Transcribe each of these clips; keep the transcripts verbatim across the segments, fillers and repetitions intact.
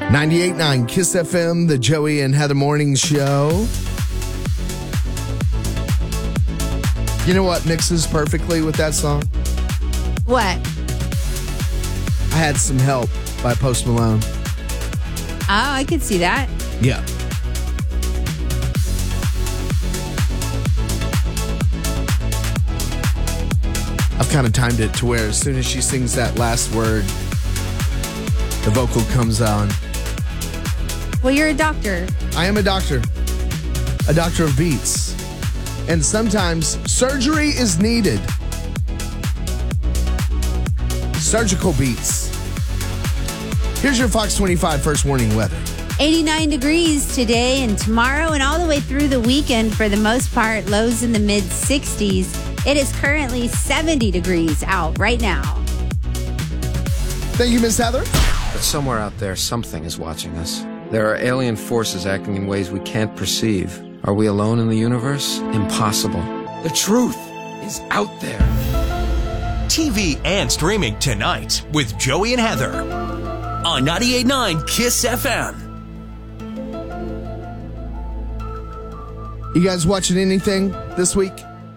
ninety-eight point nine Kiss F M, the Joey and Heather Morning Show. You know what mixes perfectly with that song? What? I Had Some Help by Post Malone. Oh, I could see that. Yeah. I've kind of timed it to where as soon as she sings that last word, the vocal comes on. Well, you're a doctor. I am a doctor. A doctor of beats. And sometimes surgery is needed. Surgical beats. Here's your Fox twenty-five first warning weather. eighty-nine degrees today and tomorrow and all the way through the weekend for the most part. Lows in the mid sixties. It is currently seventy degrees out right now. Thank you, Miss Heather. But somewhere out there, something is watching us. There are alien forces acting in ways we can't perceive. Are we alone in the universe? Impossible. The truth is out there. T V and streaming tonight with Joey and Heather on ninety-eight point nine Kiss F M. You guys watching anything this week?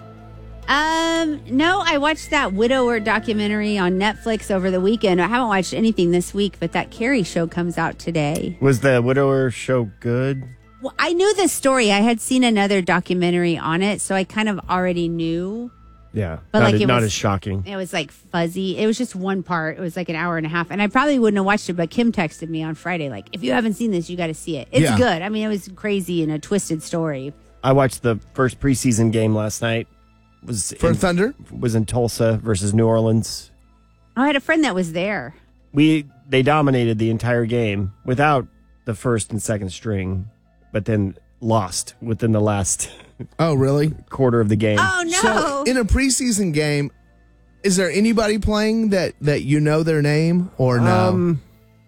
Um, no, I watched that Widower documentary on Netflix over the weekend. I haven't watched anything this week, but that Carrie show comes out today. Was the Widower show good? Well, I knew the story. I had seen another documentary on it, so I kind of already knew. Yeah, But not, like a- it not was- as shocking. It was like fuzzy. It was just one part. It was like an hour and a half. And I probably wouldn't have watched it, but Kim texted me on Friday, like, if you haven't seen this, you got to see it. It's Yeah. good. I mean, it was crazy and a twisted story. I watched the first preseason game last night. Was For in, Thunder? was in Tulsa versus New Orleans. I had a friend that was there. We they dominated the entire game without the first and second string, but then lost within the last Oh, really? quarter of the game. Oh, no. So in a preseason game, is there anybody playing that, that you know their name or no? Um,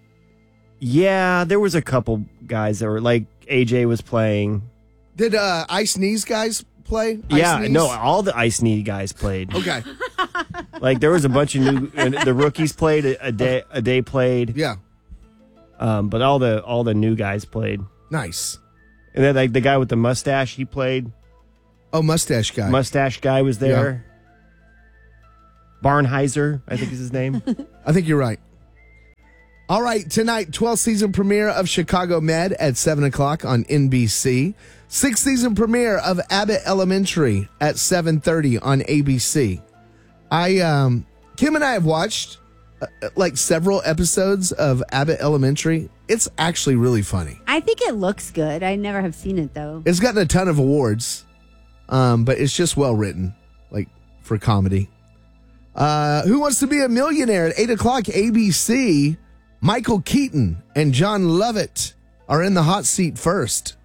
yeah, there was a couple guys that were like A J was playing. Did uh, Ice Knees guys play? Ice yeah, Knees? no, all the Ice Knee guys played. Okay. Like there was a bunch of new. And the rookies played a, a day. A day played. Yeah. Um, but all the all the new guys played. Nice. And then like the guy with the mustache, he played. Oh, mustache guy. Mustache guy was there. Barnheiser, I think is his name. I think you're right. All right, tonight, twelfth season premiere of Chicago Med at seven o'clock on N B C. sixth season premiere of Abbott Elementary at seven thirty on A B C. I, um, Kim and I have watched uh, like several episodes of Abbott Elementary. It's actually really funny. I think it looks good. I never have seen it, though. It's gotten a ton of awards, um, but it's just well written, like for comedy. Uh, Who Wants to Be a Millionaire at eight o'clock A B C. Michael Keaton and John Lovett are in the hot seat first.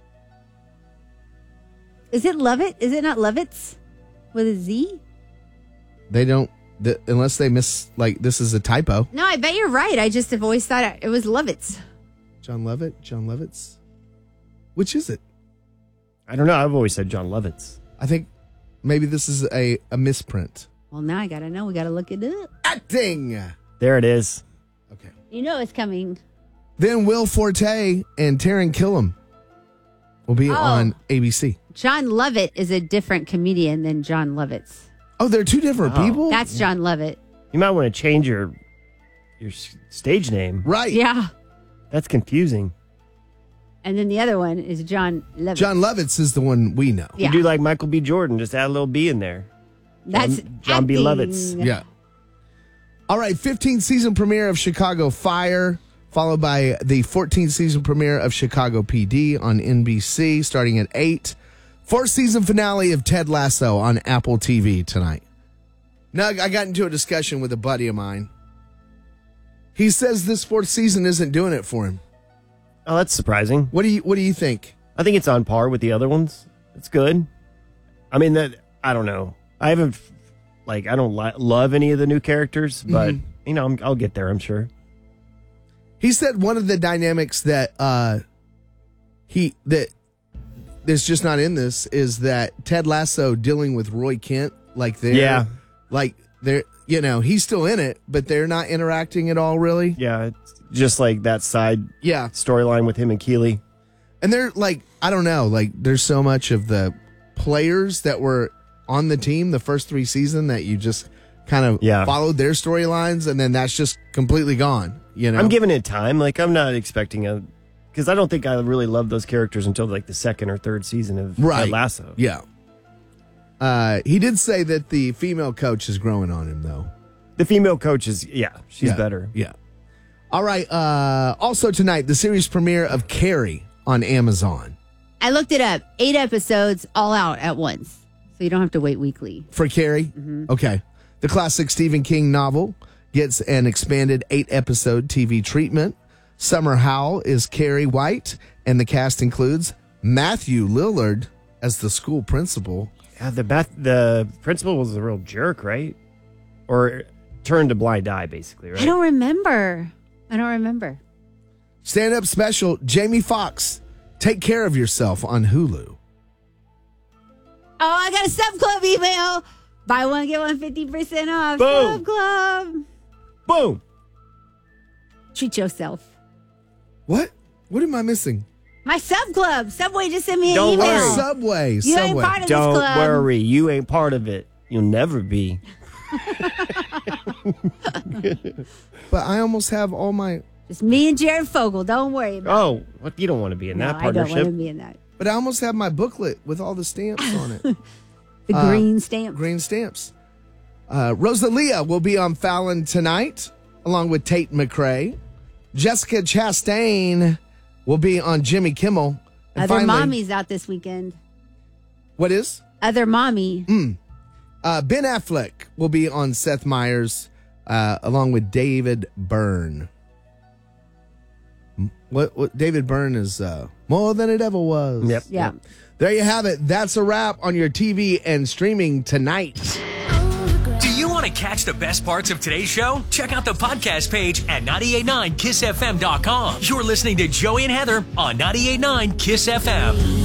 Is it Lovett? Is it not Lovitz with a Z? They don't, th- unless they miss, like, this is a typo. No, I bet you're right. I just have always thought it was Lovitz. John Lovett? John Lovitz? Which is it? I don't know. I've always said John Lovitz. I think maybe this is a, a misprint. Well, now I got to know. We got to look it up. Acting! There it is. Okay. You know it's coming. Then Will Forte and Taron Killam will be Oh. on A B C. John Lovett is a different comedian than John Lovitz. Oh, they're two different Oh. people? That's John Lovett. You might want to change your your s- stage name. Right. Yeah. That's confusing. And then the other one is John Lovett. John Lovitz is the one we know. Yeah. You do like Michael B. Jordan, just add a little B in there. That's John- John B. acting. Lovitz. Yeah. All right, fifteenth season premiere of Chicago Fire, followed by the fourteenth season premiere of Chicago P D on N B C, starting at eight. Fourth season finale of Ted Lasso on Apple T V tonight. Now, I got into a discussion with a buddy of mine. He says this fourth season isn't doing it for him. Oh, that's surprising. What do you What do you think? I think it's on par with the other ones. It's good. I mean, that I don't know. I haven't, like, I don't li- love any of the new characters, but, Mm-hmm. you know, I'm, I'll get there, I'm sure. He said one of the dynamics that uh, he that that's just not in this is that Ted Lasso dealing with Roy Kent, like they're Yeah. like they're you know he's still in it, but they're not interacting at all, really. Yeah, it's, just like that side Yeah. storyline with him and Keeley. And they're like, I don't know, like there's so much of the players that were on the team the first three seasons that you just kind of Yeah. followed their storylines, and then that's just completely gone. You know, I'm giving it time. Like, I'm not expecting a... Because I don't think I really loved those characters until like the second or third season of Ted right. Lasso. Yeah. Uh, he did say that the female coach is growing on him, though. The female coach is, yeah, she's Yeah. better. Yeah. All right. Uh, also tonight, the series premiere of Carrie on Amazon. I looked it up. Eight episodes all out at once. So you don't have to wait weekly. For Carrie? Okay. The classic Stephen King novel gets an expanded eight-episode T V treatment. Summer Howell is Carrie White, and the cast includes Matthew Lillard as the school principal. Yeah, the Beth, the principal was a real jerk, right? Or turned a blind eye, basically, right? I don't remember. I don't remember. Stand-up special, Jamie Foxx, Take Care of Yourself on Hulu. Oh, I got a Sub Club email. Buy one, get one fifty percent off. Boom. Sub Club. Boom! Treat yourself. What? What am I missing? My Sub Club. Subway just sent me an Don't email. worry. Oh, Subway. You Subway. ain't part of Don't this club. worry, you ain't part of it. You'll never be. But I almost have all my... Just me and Jared Fogle. Don't worry about it. Oh, what? You don't want to be in No, that I don't partnership. want to be in that. But I almost have my booklet with all the stamps on it. The Uh, green stamp. Green stamps. Uh, Rosalia will be on Fallon tonight, along with Tate McRae. Jessica Chastain will be on Jimmy Kimmel. And Other finally- Mommy's out this weekend. What is? Other Mommy. Uh, Ben Affleck will be on Seth Meyers, uh, along with David Byrne. What, what David Byrne is uh, more than it ever was. Yep. Yeah. There you have it. That's a wrap on your T V and streaming tonight. Do you want to catch the best parts of today's show? Check out the podcast page at nine eight nine kiss f m dot com. You're listening to Joey and Heather on nine eight nine Kiss F M.